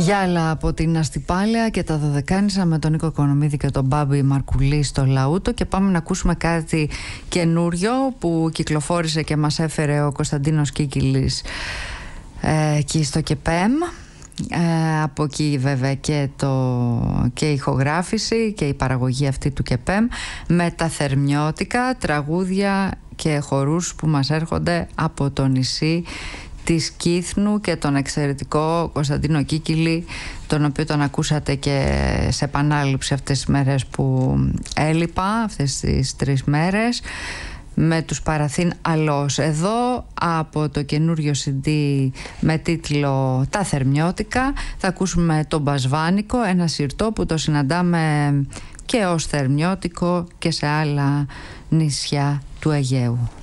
Γιάλα από την Αστυπάλαια και τα Δωδεκάνησα με τον Νίκο Οικονομίδη και τον Μπάμπη Μαρκουλή στο Λαούτο, και πάμε να ακούσουμε κάτι καινούριο που κυκλοφόρησε και μας έφερε ο Κωνσταντίνος Κίκιλης εκεί στο ΚΕΠΕΜ. Από εκεί βέβαια και η ηχογράφηση και η παραγωγή αυτή του ΚΕΠΕΜ, με τα θερμιώτικα, τραγούδια και χορούς που μας έρχονται από το νησί της Κύθνου και τον εξαιρετικό Κωνσταντίνο Κίκιλη, τον οποίο τον ακούσατε και σε επανάληψη αυτές τις μέρες που έλειπα, αυτές τις 3 μέρες, με τους Παραθήν Αλός. Εδώ από το καινούριο CD με τίτλο «Τα Θερμιώτικα» θα ακούσουμε τον Μπασβάνικο, ένα συρτό που το συναντάμε και ως θερμιώτικο και σε άλλα νησιά του Αιγαίου.